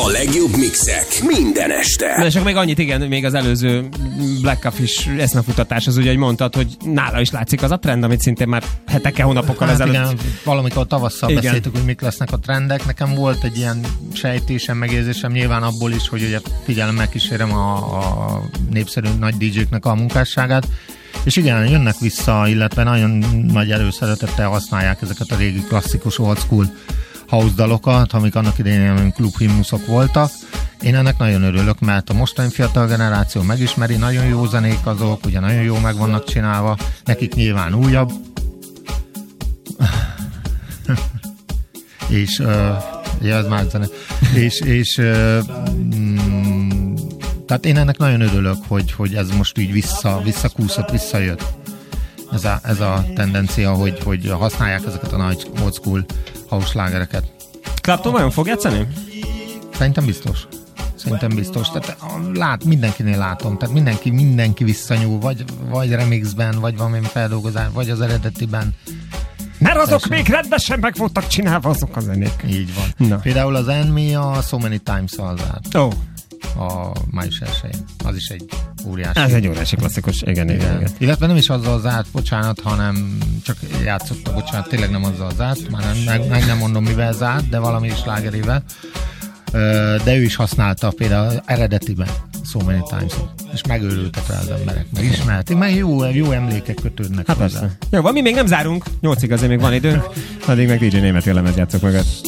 A legjobb mixek minden este. De csak még annyit, igen, még az előző Black Coffee-s eszmefutatás az ugye, hogy mondtad, hogy nála is látszik az a trend, amit szintén már hetekkel, hónapokkal ezelőtt. Igen, valamikor tavasszal beszéltük, hogy mik lesznek a trendek. Nekem volt egy ilyen sejtésem, megérzésem, nyilván abból is, hogy ugye figyelemmel kísérem a népszerű nagy DJ-knek a munkásságát. És igen, jönnek vissza, illetve nagyon nagy előszeretettel használják ezeket a régi klasszikus old school house dalokat, amik annak idején klubhimnuszok voltak. Én ennek nagyon örülök, mert a mostani fiatal generáció megismeri, nagyon jó zenék azok, ugye nagyon jó meg vannak csinálva, nekik nyilván újabb. És ez már zene. Tehát én ennek nagyon örülök, hogy ez most így visszakúszott, visszajött. Ez a tendencia, hogy használják ezeket a nagy old school house slágereket. Clapton vajon fog játszani? Szerintem biztos. Tehát mindenkinél látom. Tehát mindenki visszanyúl, vagy remixben, vagy valami feldolgozás, vagy az eredetiben. Mert azok még rendesen meg voltak csinálva azok a zenék. Így van. Na. Például az Enemy a So Many Times-al zárt. Oh. A május 1-én. Az is egy óriási. Ez egy óriási klasszikus, igen. Illetve nem is azzal zárt, bocsánat, hanem csak játszotta, bocsánat, tényleg nem azzal zárt, már meg nem mondom mivel zárt, de valami slágerével. De ő is használta például eredetiben So Many Times-ot, és megőrültek rá az emberek, meg ismerték, meg jó emlékek kötődnek. Hát persze. Jó, van, mi még nem zárunk, 8-ig azért még van időnk, addig meg DJ Német jellemet játszok mögött.